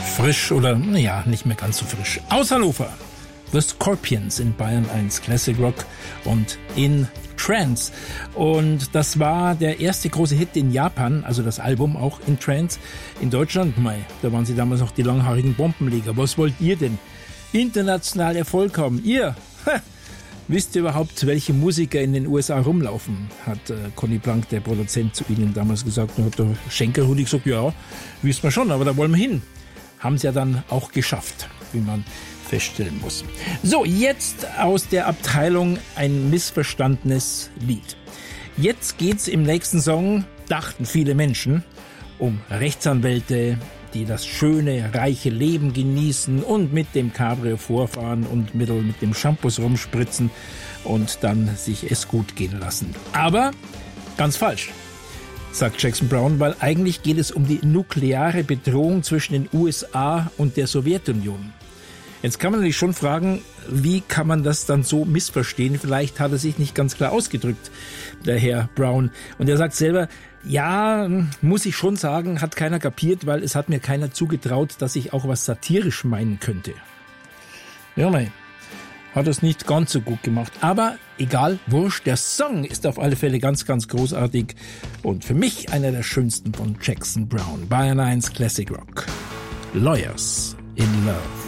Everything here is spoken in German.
frisch oder, naja, nicht mehr ganz so frisch. Aus Hannover, The Scorpions in Bayern 1 Classic Rock und in Trance. Und das war der erste große Hit in Japan, also das Album auch in Trance. In Deutschland, da waren sie damals noch die langhaarigen Bombenleger. Was wollt ihr denn? International Erfolg haben. Ihr? Wisst ihr überhaupt, welche Musiker in den USA rumlaufen? Hat Conny Blank, der Produzent, zu ihnen damals gesagt. Und hat der Schenker-Hudi gesagt, ja, wissen wir schon, aber da wollen wir hin. Haben sie ja dann auch geschafft, wie man feststellen muss. So, jetzt aus der Abteilung ein missverstandenes Lied. Jetzt geht's im nächsten Song, dachten viele Menschen, um Rechtsanwälte, die das schöne, reiche Leben genießen und mit dem Cabrio vorfahren und mit dem Shampoos rumspritzen und dann sich es gut gehen lassen. Aber ganz falsch, sagt Jackson Browne, weil eigentlich geht es um die nukleare Bedrohung zwischen den USA und der Sowjetunion. Jetzt kann man natürlich schon fragen, wie kann man das dann so missverstehen? Vielleicht hat er sich nicht ganz klar ausgedrückt, der Herr Browne. Und er sagt selber, ja, muss ich schon sagen, hat keiner kapiert, weil es hat mir keiner zugetraut, dass ich auch was satirisch meinen könnte. Ja, nein, hat es nicht ganz so gut gemacht. Aber egal, wurscht, der Song ist auf alle Fälle ganz, ganz großartig. Und für mich einer der schönsten von Jackson Browne. Bayern 1 Classic Rock. Lawyers in Love.